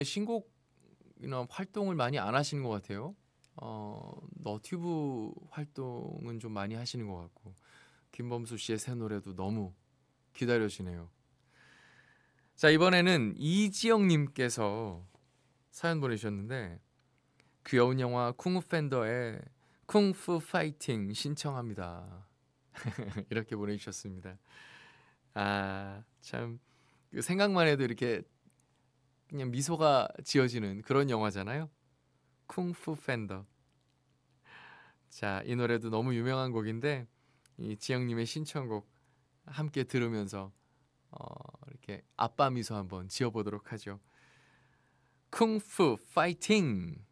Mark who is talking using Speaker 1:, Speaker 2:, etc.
Speaker 1: 신곡이나 활동을 많이 안 하시는 것 같아요. 너튜브 활동은 좀 많이 하시는 것 같고 김범수 씨의 새 노래도 너무 기다려지네요. 자, 이번에는 이지영님께서 사연 보내주셨는데 귀여운 영화 쿵푸 팬더의 쿵푸 파이팅 신청합니다. 이렇게 보내주셨습니다. 아, 참 생각만 해도 이렇게 그냥 미소가 지어지는 그런 영화잖아요. 쿵푸 팬더. 자, 이 노래도 너무 유명한 곡인데 이 지영님의 신청곡 함께 들으면서 이렇게 아빠 미소 한번 지어보도록 하죠. 쿵푸 파이팅!